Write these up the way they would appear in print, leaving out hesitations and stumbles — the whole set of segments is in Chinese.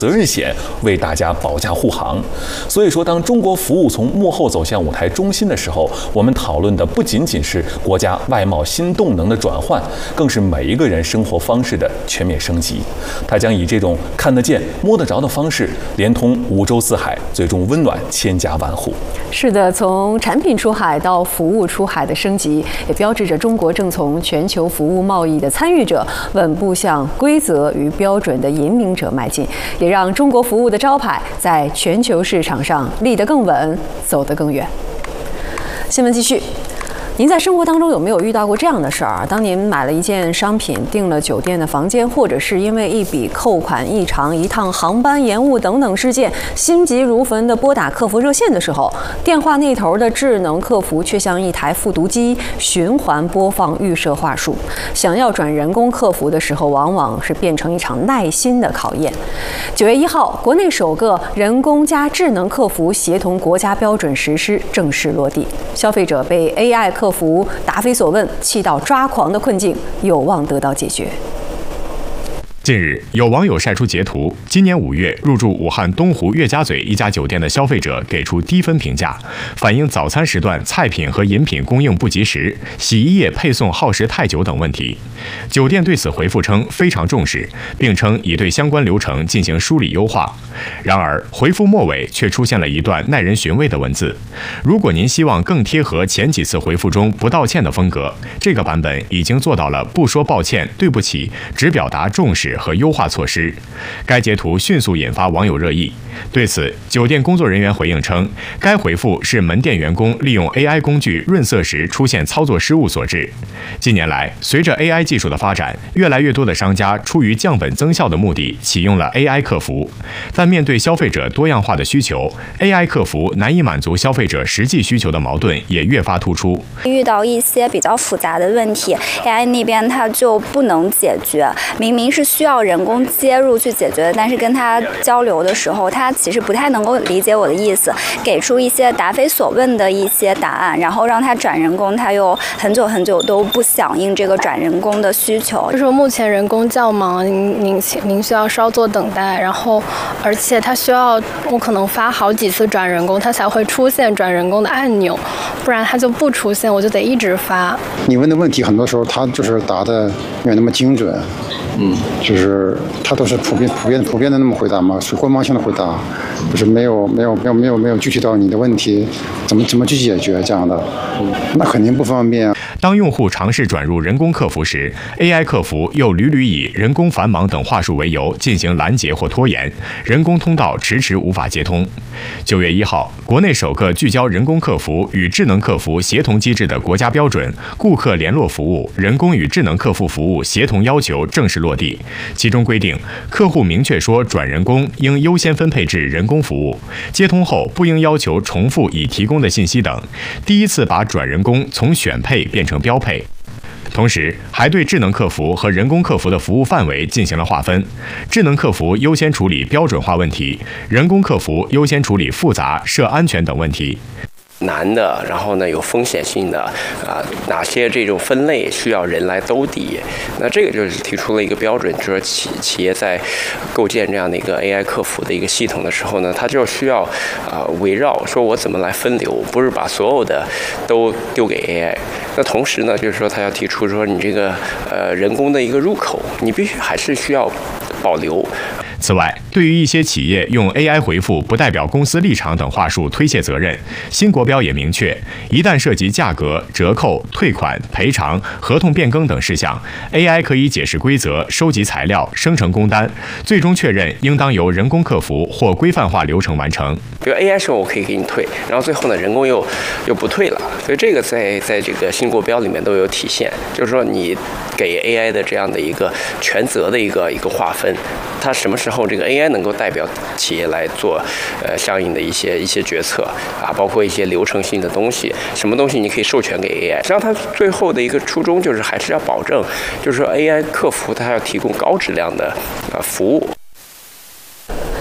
责任险为大家保驾护航。所以说，当中国服务从幕后走向舞台中心的时候，我们讨论的不仅仅是国家外贸新动能的转换，更是每一个人生活方式的全面升级。它将以这种看得见、摸得着的方式，连通五洲四海，最终温暖千家万户。 是的，从产品出海到服务出海的升级，也标志着中国正从全球服务贸易的参与者稳步向规则与标准的引领者迈进，也让中国服务的招牌在全球市场上立得更稳，走得更远。新闻继续。您在生活当中有没有遇到过这样的事儿？当您买了一件商品，订了酒店的房间，或者是因为一笔扣款异常、一趟航班延误等等事件，心急如焚地拨打客服热线的时候，电话那头的智能客服却像一台复读机，循环播放预设话术。想要转人工客服的时候，往往是变成一场耐心的考验。9月1号，国内首个人工加智能客服协同国家标准实施正式落地，消费者被 AI 客服答非所问、气到抓狂的困境有望得到解决。 近日，有网友晒出截图，今年5月入住武汉东湖岳家嘴一家酒店的消费者给出低分评价，反映早餐时段菜品和饮品供应不及时、洗衣液配送耗时太久等问题。酒店对此回复称非常重视，并称已对相关流程进行梳理优化。然而，回复末尾却出现了一段耐人寻味的文字：如果您希望更贴合前几次回复中不道歉的风格，这个版本已经做到了不说抱歉、对不起，只表达重视和优化措施。该截图迅速引发网友热议。对此，酒店工作人员回应称，该回复是门店员工利用 AI 工具润色时出现操作失误所致。近年来，随着 AI 技术的发展，越来越多的商家出于降本增效的目的启用了 AI 客服，但面对消费者多样化的需求， AI 客服难以满足消费者实际需求的矛盾也越发突出。 遇到一些比较复杂的问题， AI 那边它就不能解决，明明是需要人工介入去解决的，但是跟他交流的时候，他其实不太能够理解我的意思，给出一些答非所问的一些答案，然后让他转人工，他又很久都不响应这个转人工的需求。 就说目前人工较忙，您需要稍作等待，然后而且他需要我可能发好几次转人工，他才会出现转人工的按钮，不然他就不出现，我就得一直发。 你问的问题很多时候他就是答的没有那么精准，就是他都是普遍的那么回答嘛，是官方性的回答，就是没有具体到你的问题怎么去解决这样的，那肯定不方便。 当用户尝试转入人工客服时， AI 客服又屡屡以人工繁忙等话术为由进行拦截或拖延，人工通道迟迟无法接通。9月1号，国内首个聚焦人工客服与智能客服协同机制的国家标准《顾客联络服务人工与智能客户服务协同要求》正式落地，其中规定，客户明确说转人工应优先分配至人工服务，接通后不应要求重复已提供的信息等，第一次把转人工从选配变成标配。同时，还对智能客服和人工客服的服务范围进行了划分，智能客服优先处理标准化问题，人工客服优先处理复杂、涉安全等问题。 难的，然后呢有风险性的哪些这种分类需要人来兜底？那这个就是提出了一个标准，就是企业在构建这样的一个 AI 客服的一个系统的时候呢，它就需要围绕说我怎么来分流，不是把所有的都丢给 AI。那同时呢，就是说它要提出说你这个人工的一个入口，你必须还是需要保留。 此外，对于一些企业用 AI 回复不代表公司立场等话术推卸责任，新国标也明确，一旦涉及价格、折扣、退款、赔偿、合同变更等事项 ，AI 可以解释规则、收集材料、生成工单，最终确认应当由人工客服或规范化流程完成。 比如 AI 说我可以给你退，然后最后呢人工又不退了，所以这个在这个新国标里面都有体现，就是说你给 AI 的这样的一个权责的一个划分，它什么时候这个 AI 能够代表企业来做相应的一些决策包括一些流程性的东西，什么东西你可以授权给 AI。实际上它最后的一个初衷就是还是要保证，就是说 AI 客服它要提供高质量的服务。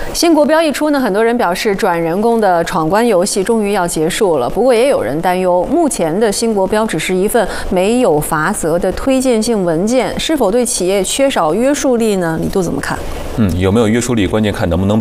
新国标一出呢，很多人表示转人工的闯关游戏终于要结束了。不过也有人担忧，目前的新国标只是一份没有罚则的推荐性文件，是否对企业缺少约束力呢？李杜怎么看？ 有没有约束力，关键看能不能